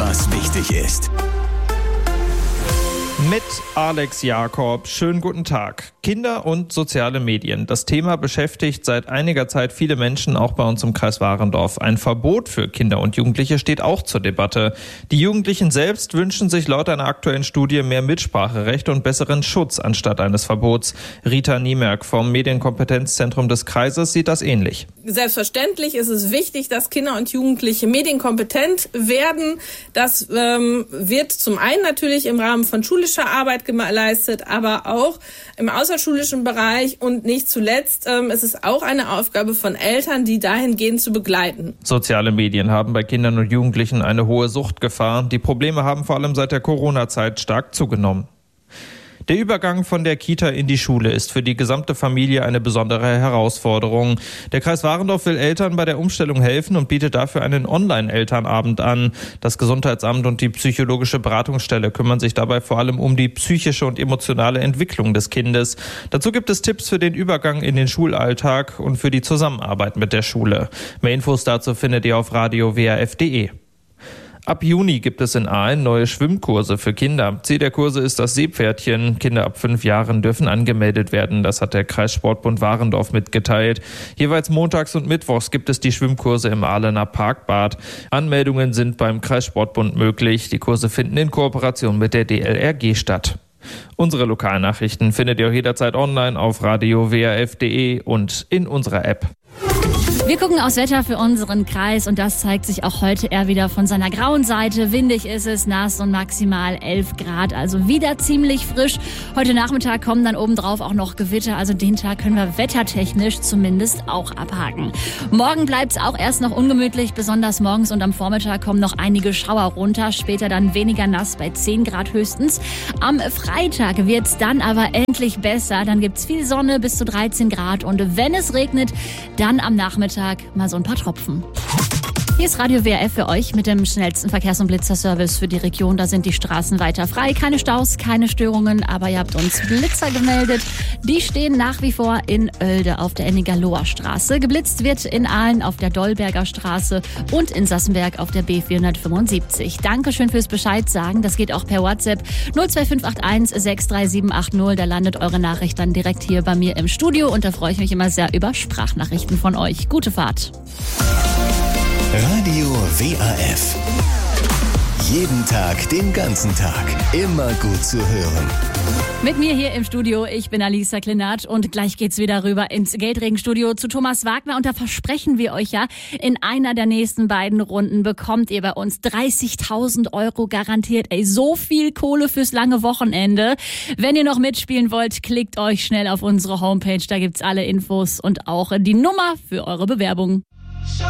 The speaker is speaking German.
was wichtig ist. Mit Alex Jakob. Schönen guten Tag. Kinder und soziale Medien. Das Thema beschäftigt seit einiger Zeit viele Menschen, auch bei uns im Kreis Warendorf. Ein Verbot für Kinder und Jugendliche steht auch zur Debatte. Die Jugendlichen selbst wünschen sich laut einer aktuellen Studie mehr Mitspracherecht und besseren Schutz anstatt eines Verbots. Rita Niemerk vom Medienkompetenzzentrum des Kreises sieht das ähnlich. Selbstverständlich ist es wichtig, dass Kinder und Jugendliche medienkompetent werden. Das wird zum einen natürlich im Rahmen von schulischer Arbeit geleistet, aber auch im außerschulischen Bereich und nicht zuletzt ist es auch eine Aufgabe von Eltern, die dahingehend zu begleiten. Soziale Medien haben bei Kindern und Jugendlichen eine hohe Suchtgefahr. Die Probleme haben vor allem seit der Corona-Zeit stark zugenommen. Der Übergang von der Kita in die Schule ist für die gesamte Familie eine besondere Herausforderung. Der Kreis Warendorf will Eltern bei der Umstellung helfen und bietet dafür einen Online-Elternabend an. Das Gesundheitsamt und die psychologische Beratungsstelle kümmern sich dabei vor allem um die psychische und emotionale Entwicklung des Kindes. Dazu gibt es Tipps für den Übergang in den Schulalltag und für die Zusammenarbeit mit der Schule. Mehr Infos dazu findet ihr auf radio-warf.de. Ab Juni gibt es in Aalen neue Schwimmkurse für Kinder. Ziel der Kurse ist das Seepferdchen. Kinder ab 5 Jahren dürfen angemeldet werden. Das hat der Kreissportbund Warendorf mitgeteilt. Jeweils montags und mittwochs gibt es die Schwimmkurse im Ahlener Parkbad. Anmeldungen sind beim Kreissportbund möglich. Die Kurse finden in Kooperation mit der DLRG statt. Unsere Lokalnachrichten findet ihr auch jederzeit online auf radio-warf.de und in unserer App. Wir gucken aufs Wetter für unseren Kreis und das zeigt sich auch heute eher wieder von seiner grauen Seite. Windig ist es, nass und maximal 11 Grad, also wieder ziemlich frisch. Heute Nachmittag kommen dann obendrauf auch noch Gewitter, also den Tag können wir wettertechnisch zumindest auch abhaken. Morgen bleibt es auch erst noch ungemütlich, besonders morgens und am Vormittag kommen noch einige Schauer runter, später dann weniger nass bei 10 Grad höchstens. Am Freitag wird es dann aber endlich besser, dann gibt es viel Sonne bis zu 13 Grad und wenn es regnet, dann am Nachmittag mal so ein paar Tropfen. Hier ist Radio WRF für euch mit dem schnellsten Verkehrs- und Blitzerservice für die Region. Da sind die Straßen weiter frei, keine Staus, keine Störungen, aber ihr habt uns Blitzer gemeldet. Die stehen nach wie vor in Oelde auf der Ennigerloher Straße. Geblitzt wird in Aalen auf der Dollberger Straße und in Sassenberg auf der B475. Dankeschön fürs Bescheid sagen. Das geht auch per WhatsApp 02581 63780. Da landet eure Nachricht dann direkt hier bei mir im Studio und da freue ich mich immer sehr über Sprachnachrichten von euch. Gute Fahrt. Radio WAF. Jeden Tag, den ganzen Tag. Immer gut zu hören. Mit mir hier im Studio, ich bin Alisa Klinat und gleich geht's wieder rüber ins Geldregenstudio zu Thomas Wagner und da versprechen wir euch ja, in einer der nächsten beiden Runden bekommt ihr bei uns 30.000 € garantiert. Ey, so viel Kohle fürs lange Wochenende. Wenn ihr noch mitspielen wollt, klickt euch schnell auf unsere Homepage, da gibt's alle Infos und auch die Nummer für eure Bewerbung.